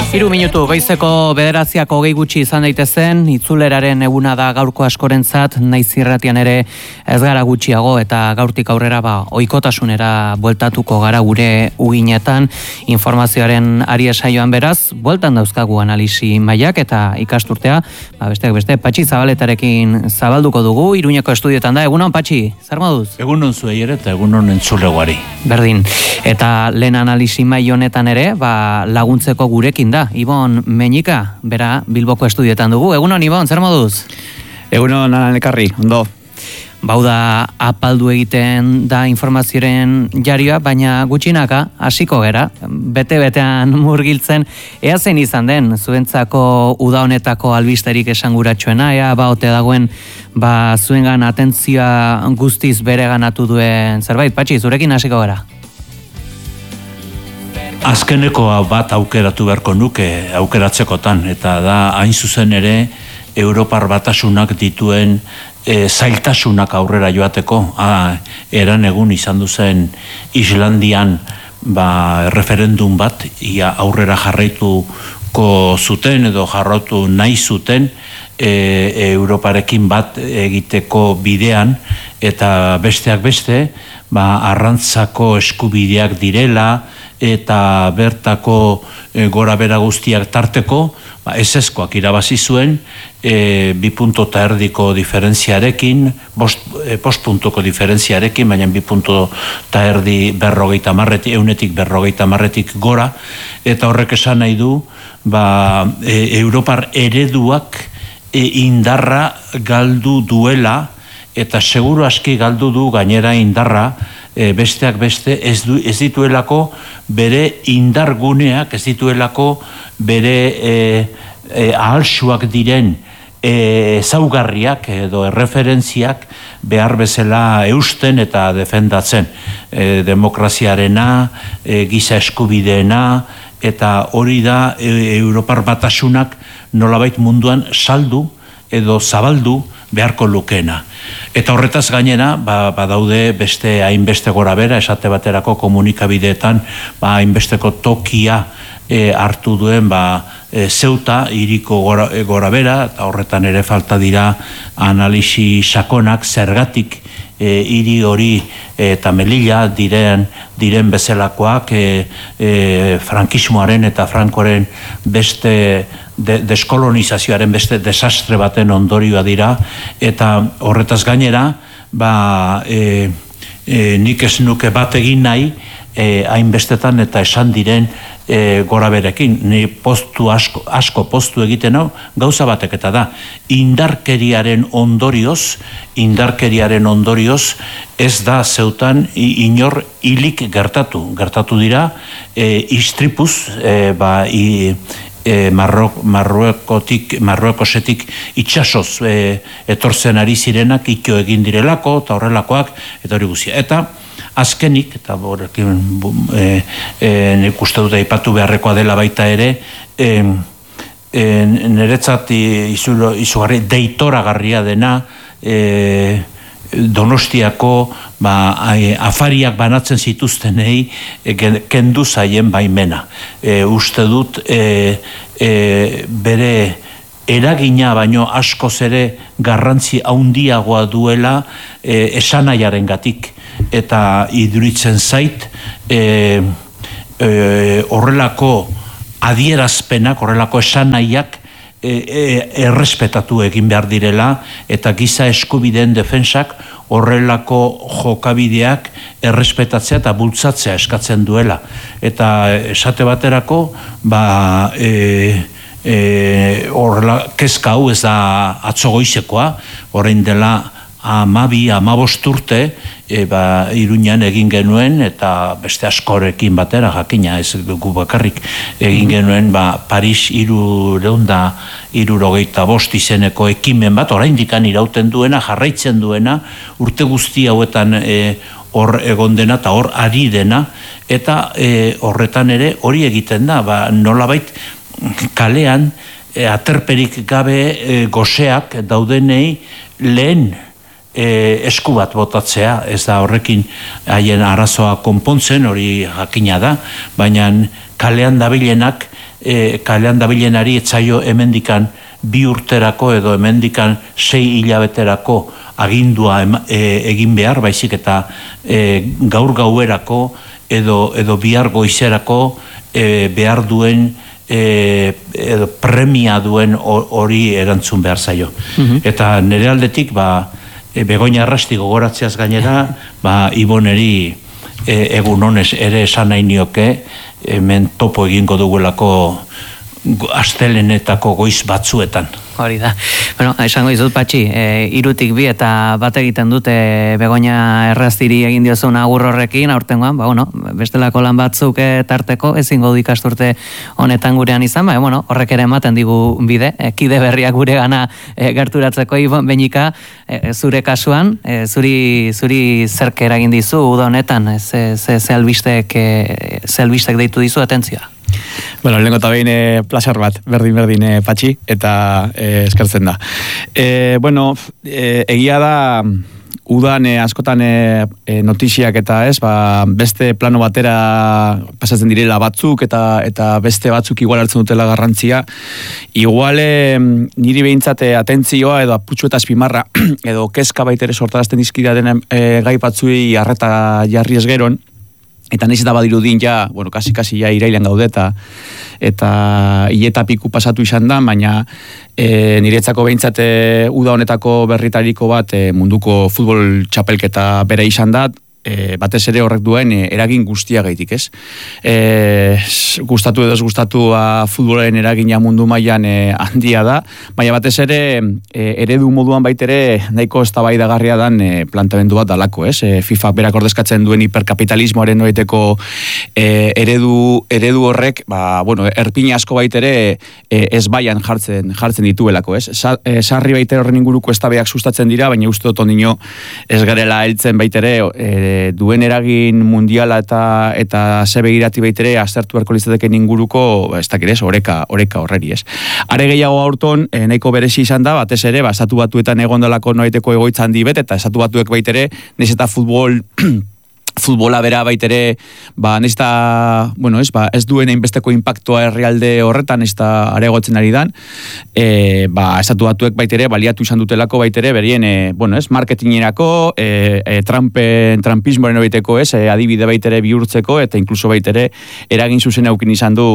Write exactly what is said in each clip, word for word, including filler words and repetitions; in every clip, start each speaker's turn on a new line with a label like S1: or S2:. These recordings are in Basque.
S1: Hiru minutu goizeko bederatziako hogei gutxi izan daitezen, itzuleraren eguna da gaurko askorentzat, naiz irratian ere ez gara gutxiago eta gaurtik aurrera ba ohikotasunera bueltatuko gara gure uginetan, informazioaren ari saioan beraz, bueltan dauzkagu analisi mailak eta ikasturtea, ba besteak beste Patxi Zabaletarekin zabalduko dugu, Iruñeko estudioetan da. Egunon Patxi, zer moduz?
S2: Egunon zuei ere eta egunon entzulegoari.
S1: Berdin. Eta lehen analisi mail honetan ere, ba laguntzeko gurekin da. Ibon Meñika, bera Bilboko estudioetan dugu. Egunon, Ibon, zer moduz?
S3: Egunon, Alan Ekarri, ondo.
S1: Bauda, apaldu egiten da informazioaren jarioa, baina gutxinaka, hasiko gera, bete-betean murgiltzen, ea zen izan den, zuentzako uda honetako albisterik esanguratsuena, ea ba ote dagoen, ba zuengan atentzioa guztiz bere ganatu duen zerbait. Patxi, zurekin hasiko gara.
S2: Azkeneko bat aukeratu beharko nuke aukeratzekotan, eta da hain zuzen ere Europar Batasunak dituen e, zailtasunak aurrera joateko. A, eran egun izan duzen Islandian ba, referendum bat, ia aurrera jarraituko zuten edo jarrautu nahi zuten e, Europarekin bat egiteko bidean, eta besteak beste, ba, arrantzako eskubideak direla, eta bertako e, gora bera guztiak tarteko, ba, eseskoak irabazi zuen, e, bi punto eta erdiko diferentziarekin, bost, e, post puntuko diferentziarekin, baina bi punto eta erdi berrogeita marretik, eunetik berrogeita marretik gora, eta horrek esan nahi du, ba, e, Europar ereduak e, indarra galdu duela, eta seguru aski galdu du gainera indarra, E, besteak beste ez, du, ez dituelako bere indarguneak, ez dituelako bere e, e, ahalsuak diren ezaugarriak e, edo erreferentziak behar bezala eusten eta defendatzen. E, demokraziarena, e, giza eskubideena, eta hori da e, Europar Batasunak nolabait munduan saldu edo zabaldu beharko lukeena. Eta horretaz gainera, ba, badaude beste hainbeste gora bera, esate baterako komunikabideetan, ba, hainbesteko tokia e, hartu duen, ba, e, Zeuta, hiriko gora, e, gora bera, eta horretan ere falta dira analisi sakonak, zergatik e, hiri hori e, eta Melilla diren, diren bezalakoak e, e, frankismoaren eta frankoren beste De, deskolonizazioaren beste desastre baten ondorioa dira, eta horretaz gainera, ba, e, e, nik ez nuke bat egin nahi, e, hainbestetan eta esan diren e, gora berekin, ni postu asko, asko postu egiten hau, gauza batek eta da, indarkeriaren ondorioz, indarkeriaren ondorioz, ez da Zeutan inor hilik gertatu, gertatu dira, e, istripuz, e, ba, i, E, Marro, Marruekotik, Marruekosetik itxasoz e, etortzen ari zirenak ikio egin direlako eta horrelakoak eta hori guzia. Eta azkenik, eta horrekin e, e, nik uste dut aipatu beharrekoa dela baita ere, e, e, niretzat izugarri deitoragarria dena e, Donostiako ba, afariak banatzen zituztenei e, kendu zaien baimena. E, uste dut e, e, bere eragina baino askoz ere garrantzi handiagoa duela e, esanaiarengatik, eta iduritzen zait e, e, horrelako adierazpenak, horrelako esanaiak E, e, errespetatu egin behar direla, eta giza eskubideen defensak horrelako jokabideak errespetatzea eta bultzatzea eskatzen duela. Eta esate baterako, ba, e, e, horrela, kezka hau ez da atzogoizekoa, orain dela amabi, amabost urte, e, ba, Iruñan egin genuen, eta beste askorekin batera, jakina, ez gu bakarrik egin genuen, ba, Paris irureunda, irurogeita bost izeneko ekimen bat, oraindikan irauten duena, jarraitzen duena, urte guzti hauetan e, hor egon dena, eta hor ari dena, eta e, horretan ere hori egiten da, ba, nolabait kalean, e, aterperik gabe e, goseak daudenei lehen E, esku bat botatzea, ez da horrekin haien arazoa konpontzen, hori jakina da, baina kalean dabilenak e, kalean dabilenari etzaio hemendikan bi urterako edo hemendikan sei hilabeterako agindua e, egin behar, baizik eta e, gaur gauerako edo, edo bihar goizerako e, behar duen e, edo premia duen hori erantzun behar zaio. Mm-hmm. Eta nire aldetik, ba, e, Begoña Arrasti gogoratzeaz gainera, ba, Iboneri e, egun honez ere esan nahi nioke, hemen topo egingo dugulako astelenetako goiz batzuetan.
S1: Hori da. Bueno, esango dizut, Patxi, e, irutik bi eta bat egiten dute Begoña Errastiri egin diozun agur horrekin, aurtengoan, ba, bueno, bestelako lan batzuk tarteko, ezingo du ikasturte honetan gurean izan, ba, bueno, horrek ere ematen digu bide, e, kide berriak gure gana e, gerturatzeko, Ibon Beñika, e, zure kasuan, e, zuri, zuri zerk eragin dizu, uda honetan, ze, ze, ze albistek, e, ze albistek deitu dizu, atentzioa.
S3: Bueno, lehenko eta behin e, placer bat, berdin-berdin e, Patxi, eta e, eskertzen da. E, bueno, e, egia da, udan e, askotan e, e, notiziak eta ez, ba, beste plano batera pasatzen direla batzuk, eta eta beste batzuk igual hartzen dutela garrantzia. Igual e, niri behintzate atentzioa edo aputxu eta espimarra, edo kezka baitere sortarazten dizkida den e, gai batzui arreta jarri esgeron, eta nahiz eta badirudin ja, bueno, kasi-kasi ja irailan gaude eta eta hileta piku pasatu izan da, baina e, niretzako behintzate uda honetako berritariko bat e, munduko futbol txapelketa bere izan da, e, batez ere horrek duen e, eragin guztia gaitik, ez? E, gustatu edo ez gustatu a futbolaren eragina mundu mailan e, handia da, baina batez ere e, eredu moduan baitere nahiko eztabaidagarria dan e, planteamendu bat dalako, ez? E, FIFA berak ordezkatzen duen hiperkapitalismoaren noiteko e, eredu, eredu horrek, ba, bueno, erpin asko baitere e, ez baian jartzen, jartzen dituelako, ez? Sa, e, sarri baitere horren inguruko eztabaidak sustatzen dira, baina uste dut ondino ez garela heltzen baitere e, duen eragin mundiala eta eta ze begirati baitere aztertu beharko litzateken inguruko, ez dakit ez, oreka, oreka horreri, ez. Are gehiago aurton, e, nahiko berezi izan da, batez ere, ba, estatu batuetan egondalako noiteko egoitza handi bet, eta estatu batuek baitere, naiz eta futbol futbola bera baitere, ba, nezta, bueno, ez, ba, ez duen einbesteko impactua herrialde horretan, nezta aregotzen ari dan, e, ba, estatu batuek baitere, baliatu izan dutelako baitere, berien, e, bueno, ez, marketingerako, e, e, trampen, trampismoren baiteko, ez, e, adibide baitere bihurtzeko, eta inkluso baitere, eragin zuzen aukin izan du,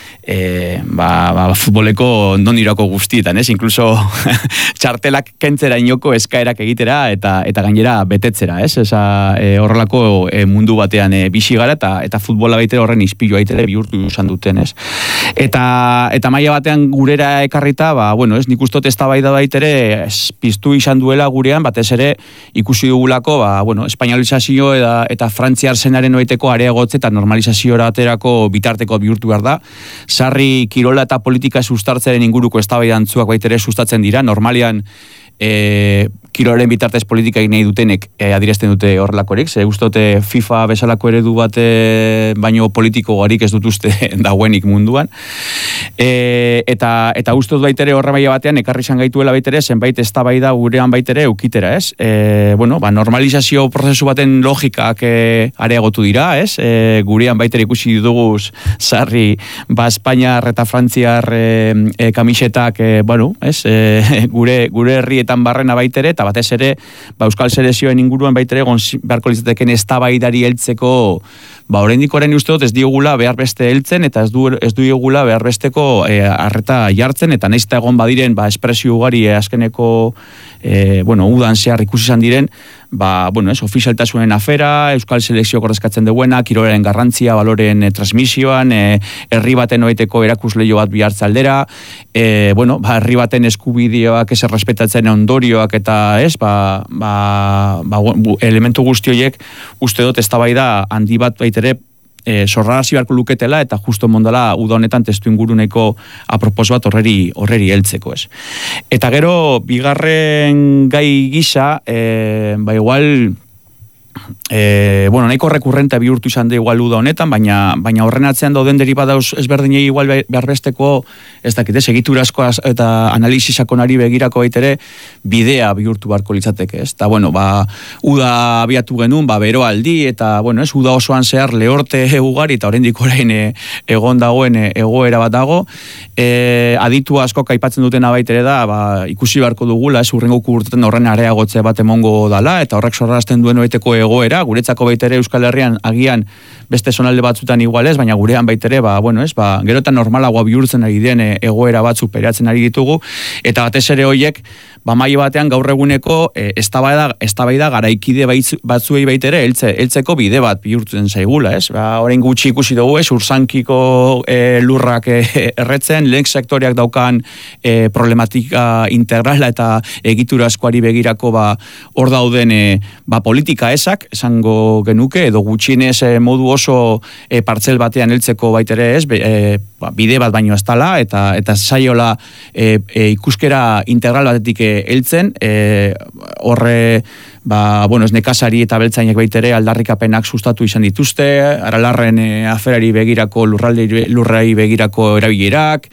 S3: e, ba, ba, futboleko nonirako guztietan, ez, inkluso txartelak kentzera inoko eskaerak egitera, eta eta gainera betetzera, ez, esa, e, horrelako e, mundu batean e, bizi gara eta eta futbola baitere horren ispilu baitere bihurtu izan duten, ez. Eta eta maila batean gurera ekarrita, ba bueno, ez, nik uste dut eztabaida baitere piztu izan duela gurean, batez ere ikusi dugulako, ba bueno, espainolizazio eta eta frantziar zenaren oiteko areagotze eta normalizaziora aterako bitarteko bihurtu behar da. Sarri kirola eta politika sustartzearen inguruko eztabaidantzuak baitere sustatzen dira, normalian E, kirolaren bitartez politika egin nahi dutenek e, adirazten dute horrelakorik, ze ustote FIFA bezalako eredu bate baino politiko garik ez dut uste dagoenik munduan, e, eta eta uste dut baitere horre maila batean ekarri izan gaituela baitere zenbait eztabaida gurean baitere eukitera, ez? E, bueno, ba, normalizazio prozesu baten logikak e, areagotu dira, ez? E, gurean baitere ikusi dugu sarri, ba, Espainiar eta Frantziar e, e, kamisetak, e, bueno, ez? E, gure, gure herri eta barrena baitere, eta batez ere, ba, Euskal Selekzioen inguruan baitere, egon beharko litzateken eztabaidari heltzeko, ba, oraindik orain uste dut ez diogula behar beste heltzen, eta ez du ez diogula behar besteko e, arreta jartzen, eta nahiz eta egon badiren, ba, espresio ugari e, azkeneko, e, bueno, udan zehar ikusi izan diren, ba, bueno, ez, ofizialtasunen afera, Euskal Selekzio ordezkatzen duena, kirolaren garrantzia, baloren e, transmisioan, e, herri baten oiteko erakusleio bat bihartza aldera, e, bueno, ba, herri baten eskubideoak ez errespetatzen ondorioak eta ez, ba, ba, ba, elementu guzti horiek uste dut eztabaida handi bat baitere e, sorrarazi beharko luketela eta justo mondala uda honetan testu inguruneko apropos bat horreri horreri heltzeko, ez. Eta gero bigarren gai gisa, e, ba igual E, bueno, nahiko rekurrente bihurtu izan da igual uda honetan, baina, baina horren atzean dauden derivadauz ezberdinei igual behar besteko, ez dakit, ez, egiturazko eta analizisakonari begirako baitere bidea bihurtu barko litzateke, ez? Eta, bueno, ba, uda abiatu genuen, ba, beroaldi, eta, bueno, ez, uda osoan zehar lehorte ugari, eta oraindik orain e, egon dagoen e, egoera bat dago, e, aditu asko aipatzen dutena baitere da, ba, ikusi barko dugula, ez, urrengo urtetan horren areagotze bat emongo dala, eta horrek sorrarazten duen oeteko egoera, guretzako baitere Euskal Herrian agian beste zonalde batzutan igual ez, baina gurean baitere, ba, bueno, ez, ba, gerotan normalagoa bihurtzen ari den egoera batzuk peratzen ari ditugu, eta batez ere hoiek, ba, maila batean gaur eguneko e, eztabaida, eztabaida garaikide batzuei baitere heltze, heltzeko bide bat bihurtzen zaigula, ez? Ba, orain gutxi ikusi dugu, ez, Ursankiko e, lurrak e, erretzen, lehen sektoreak daukan e, problematika integrala eta egiturazkoari begirako, ba, hor dauden e, ba, politika esak, esango genuke, edo gutxienez e, modu oso e, partzel batean heltzeko baitere ez, be, e, ba, bide bat baino ez dala, eta, eta saiola e, e, ikuskera integral batetik e, heltzen, e, horre, ba, bueno, ez nekazari eta beltzainek baitere aldarrikapenak sustatu izan dituzte, Aralarren e, aferari begirako, lurralde lurrai begirako erabilerak,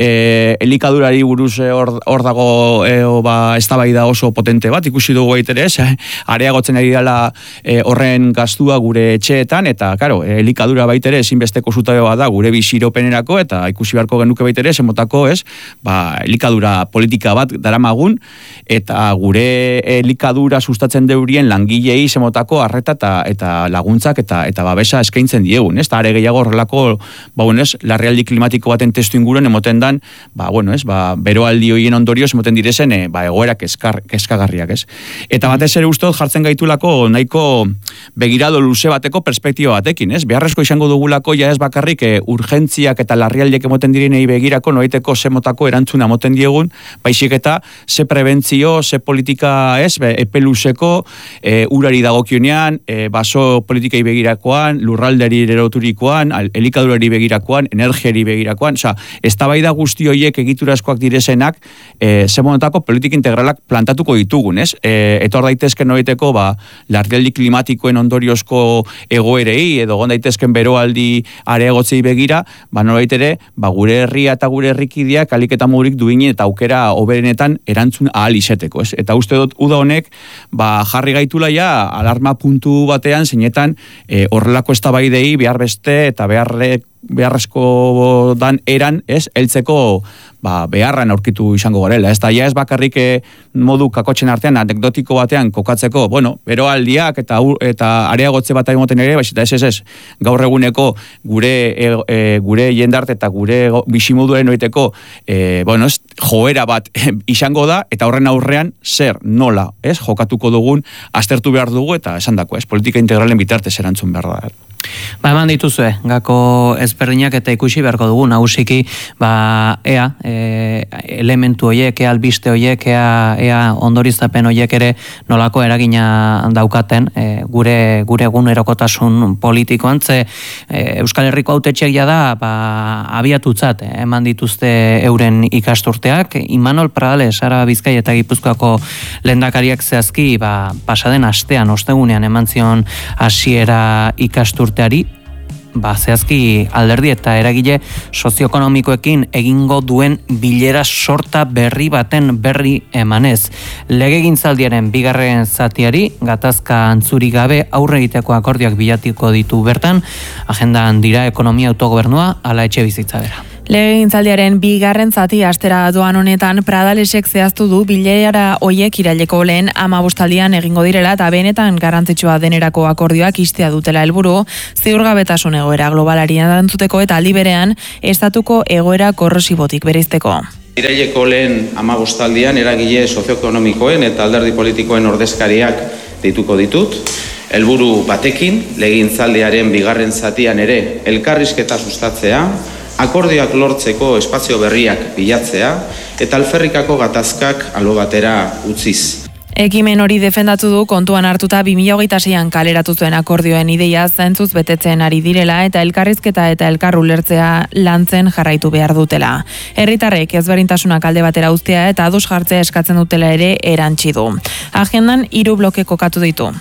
S3: e, elikadurari buruz hor e, dago e, o, ba, eztabaida oso potente bat, ikusi dugu baitere ez, areagotzen ari dela e, horren gastua gure etxeetan, eta, karo, elikadura baitere ezinbesteko zutabe bat da gure biziropenerako, eta ikusi beharko genuke baitere, zemotako ez, ba, elikadura politika bat daramagun, eta gure elikadura sustatzen deurien langilei zemotako arreta eta, eta laguntzak eta eta babesa eskaintzen diegun, ez? Ta are gehiago horrelako, ba bueno, ez, larrialdi klimatiko baten testu inguruan emoten dan, ba bueno, ez, ba beroaldi hoien ondorioz emoten direzen, e, ba egoera kezkar, kezkagarriak, ez? Eta batez ere ustot jartzen gaitulako nahiko begirado luze bateko perspektiba batekin, ez? Beharrezko izango dugulako ja ez bakarrik e, urgentziak eta larrialdiek emoten direnei begirako noiteko semotako erantzuna emoten diegun, baizik eta ze prebentzio, ze politika, ez, epeluzeko, e, urari dagokionean, e, baso politikei begirakoan, lurralderi eroturikoan, elikadurari begirakoan, energiari begirakoan, osea, eztabaida guzti horiek egiturazkoak direzenak, e, ze monotako politika integralak plantatuko ditugun, ez? E, etor daitezken noiteko, ba, larrialdi klimatikoen ondoriozko egoerei, edo gon daitezken beroaldi areagotzei begira, ba, norbait ere, ba, gure herria eta gure herrikideak alik eta modurik duinen eta aukera hoberenetan erantzun ahal izeteko, ez? Eta uste dut, uda honek, ba, jarri gaitula ja alarma puntu batean zeinetan e, horrelako eztabaidei behar beste eta beharre, beharrezko dan eran, ez, heltzeko ba, beharran aurkitu izango garela. Ez da, ja ez bakarrik modu kakotzen artean, anekdotiko batean kokatzeko, bueno, beroaldiak eta eta areagotze bat emoten ere, baina ez ez ez, gaur eguneko gure e, e, gure jendarte eta gure bizimoduaren oiteko, e, bueno, ez, joera bat izango da, eta horren aurrean zer, nola, ez, jokatuko dugun, aztertu behar dugu, eta esan dako, ez, politika integralen bitartez erantzun behar da.
S1: Ba, eman dituzue, gako ezberdinak eta ikusi beharko dugu, nagusiki, ba, ea, e, elementu hoiek, ea albiste hoiek, ea, ea ondoriztapen hoiek ere nolako eragina daukaten, e, gure gure egunerokotasun politikoan, ze e, Euskal Herriko hautetxeak ja da, ba, abiatutzat, eman dituzte euren ikasturteak, Imanol Pradales, Araba, Bizkai eta Gipuzkoako lehendakariak zehazki, ba, pasaden astean, ostegunean eman zion hasiera ikasturte Teari, ba, zehazki alderdi eta eragile sozioekonomikoekin egingo duen bilera sorta berri baten berri emanez. Legegintzaldiaren bigarren zatiari, gatazka antzuri gabe aurre egiteko akordioak bilatiko ditu bertan, agendan dira ekonomia autogobernua ala etxe bizitza bera.
S4: Legegintzaldiaren bigarren zati astera doan honetan Pradalesek zehaztu du bilera hoiek iraileko lehen hamabostaldian egingo direla eta benetan garrantzitsua denerako akordioak istea dutela helburu, ziurgabetasun egoera globalari erantzuteko eta aldi berean estatuko egoera korrosibotik bereizteko.
S5: Iraileko lehen hamabostaldian eragile sozioekonomikoen eta alderdi politikoen ordezkariak deituko ditut. Helburu batekin, legegintzaldiaren bigarren zatian ere elkarrizketa sustatzea, akordioak lortzeko espazio berriak bilatzea eta alferrikako gatazkak albo batera utziz.
S4: Ekimen hori defendatu du kontuan hartuta bi mila hogeita seian kaleratu zuen akordioen ideia zentzuz betetzen ari direla eta elkarrizketa eta elkar ulertzea lantzen jarraitu behar dutela. Herritarrek ezberdintasunak alde batera uztea eta ados jartzea eskatzen dutela ere erantsi du. Agendan hiru bloke kokatu ditu.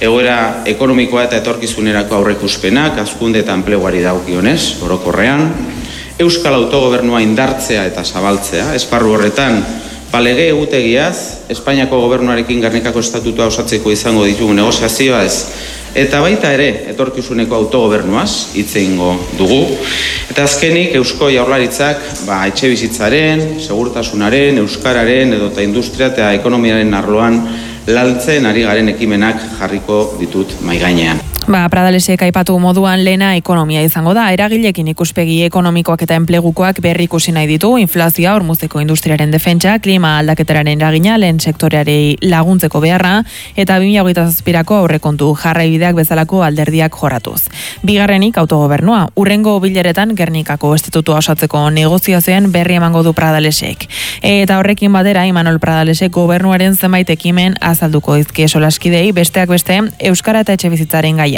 S5: egoera ekonomikoa eta etorkizunerako aurreikuspenak, hazkunde eta enpleguari dagokionez, orokorrean, euskal autogobernua indartzea eta zabaltzea, esparru horretan, palege egutegiaz, Espainiako gobernuarekin Gernikako estatutua osatzeko izango ditugu negoziazioa ez, eta baita ere, etorkizuneko autogobernuaz hitz egingo dugu. Eta azkenik, Eusko Jaurlaritzak ba, etxe bizitzaren, segurtasunaren, euskararen, edota industria eta ekonomiaren arloan lantzen ari garen ekimenak jarriko ditut maigainean.
S4: Ba, Pradalesek aipatu moduan lehena ekonomia izango da. Eragilekin ikuspegi ekonomikoak eta enplegukoak berri ikusi nahi ditu, inflazioa, hormuzteko industriaren defentsa, klima aldaketararen eragina, lehen sektoreari laguntzeko beharra, eta bi mila hogeita zazpirako aurrekontu jarraibideak bezalako alderdiak joratuz. Bigarrenik autogobernua, urrengo bileretan Gernikako estatutua osatzeko negoziazioen berri emango du Pradalesek. Eta horrekin batera, Imanol Pradalesek gobernuaren zenbait ekimen azalduko dizkie solaskidei, besteak beste, euskara eta etxebizitzaren gaia.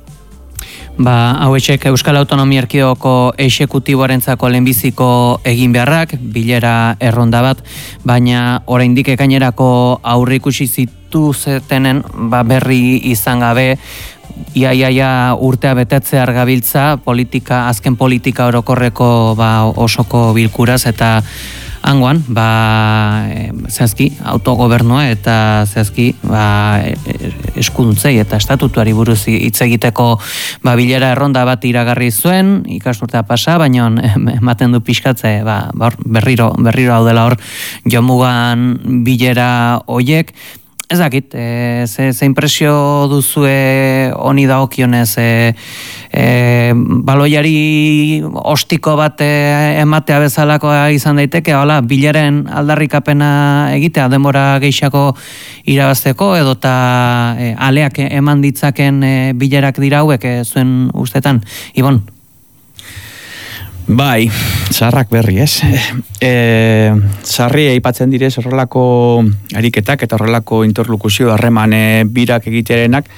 S1: Ba, hauetxek Euskal Autonomia Erkidegoko exekutiboarentzako lehenbiziko egin beharrak, bilera erronda bat, baina oraindik ekainerako aurreikusi zituztenen ba, berri izan gabe, iaia ia, ia, urtea betetzear gabiltza, politika, azken politika orokorreko ba, osoko bilkuraz, eta hangoan, ba, zehazki, autogobernua eta zehazki, ba, eskuduntzei eta estatutuari buruz hitz egiteko ba, bilera erronda bat iragarri zuen, ikasturtea pasa, baina ematen du pixkatze, ba, berriro, berriro hau dela hor jomugan bilera hoiek. Ez dakit, e, ze, ze impresio duzue honi dagokionez, e, e, baloiari ostiko bat e, ematea bezalakoa izan daiteke, hola, bilaren aldarrikapena egitea, denbora gehiago irabazteko, edota e, aleak eman ditzaken e, bilerak dira hauek e, zuen ustetan, Ibon?
S3: Bai, zaharrak berri, ez? E, zaharri aipatzen direz horrelako ariketak eta horrelako interlokuzio harreman birak egiterenak,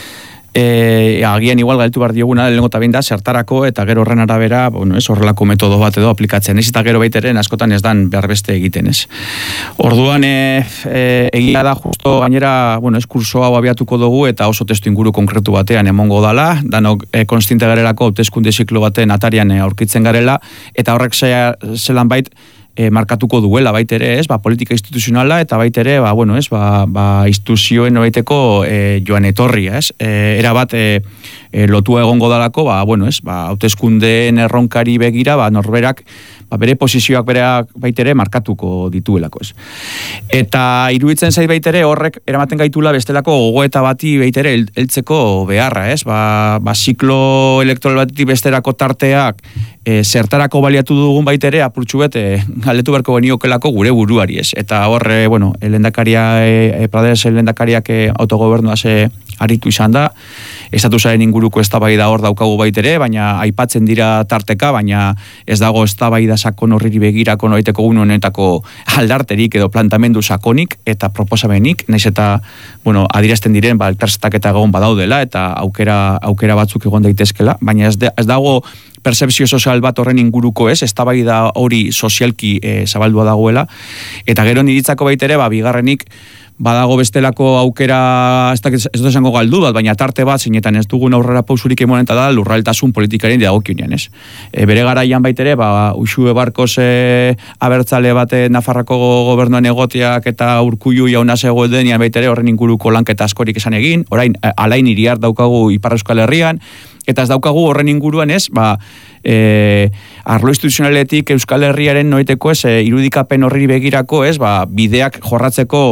S3: e, agian igual galtu behar dioguna lehenko eta behin da, zertarako eta gero horren arabera, bueno, ez, horrelako metodo bat edo aplikatzen, ez eta gero baiteren askotan ez dan behar beste egiten, ez. Orduan, e, e, egia da justo gainera, bueno, ez kurso hau abiatuko dugu eta oso testu inguru konkretu batean emongo dala, danok e, konstiente garelako hauteskunde ziklo baten atarian e, aurkitzen garela, eta horrek zelan bait, E, markatuko duela baitere, ez, ba, politika instituzionala eta baitere, ba, bueno, ez, ba, ba, instituzioen baiteko e, joan etorria, ez, e, era bat e, e, lotua egongo dalako, ba, bueno, ez, ba, hauteskundeen erronkari begira, ba, norberak, ba, bere posizioak bereak baitere markatuko dituelako, ez. Eta iruditzen zait baitere horrek eramaten gaitula bestelako gogoeta bati baitere heltzeko beharra, ez, ba, ba, ziklo elektoral batetik besterako tarteak e, zertarako baliatu dugun baitere apurtxu bete galdetu beharko geniokelako gure buruari, ez. Eta hor, e, bueno, elendakaria, e, Pradales elendakariak e, autogobernua ze aritu izan da, estatusaren inguruko eztabaida hor daukagu baitere, baina aipatzen dira tarteka, baina ez dago eztabaida sakon horriri begirako noiteko une honetako aldarterik edo plantamendu sakonik eta proposamenik, naiz eta, bueno, adierazten diren, ba, elkarzetak eta egon badaudela, eta aukera, aukera batzuk egon daitezkela, baina ez, de, ez dago percepzio sozial bat horren inguruko, ez, eztabaida hori sozialki e, zabaldua dagoela, eta gero niritzako baitere, ba, bigarrenik, badago bestelako aukera, ez da esango galdu bat, baina tarte bat, zeinetan ez dugun aurrera pausurik emonen eta da lurraltasun politikaren dagokionean, ez. E, bere garaian baitere, ba, Uxue Barkos e, abertzale bate Nafarrako gobernuan egoteak eta Urkullu jauna zegoenean baitere horren inguruko lanketa askorik esan egin, orain Alain Iriar daukagu Ipar Euskal Herrian, eta ez daukagu horren inguruan, ez, ba, e, arlo instituzionaletik Euskal Herriaren noiteko, ez, e, irudikapen horri begirako, ez, ba, bideak jorratzeko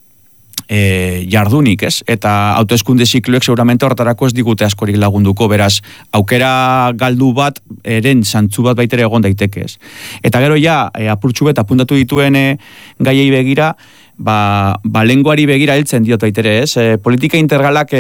S3: E, jardunik, ez? Eta hauteskunde zikloek seguramente horretarako ez digute askorik lagunduko, beraz, aukera galdu bat, eren zantzu bat baitere egon daiteke, ez? Eta gero ja, e, apurtxu bet apuntatu dituen e, gaiei begira, ba, ba lenguari begira heltzen diot baitere, ez? E, politika integralak